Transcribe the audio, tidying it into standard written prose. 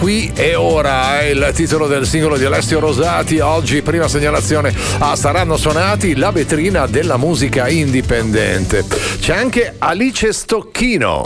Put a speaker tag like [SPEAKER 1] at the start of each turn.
[SPEAKER 1] Qui e ora è il titolo del singolo di Alessio Rosati. Oggi prima segnalazione a Saranno Suonati, la vetrina della musica indipendente. C'è anche Alice Stocchino.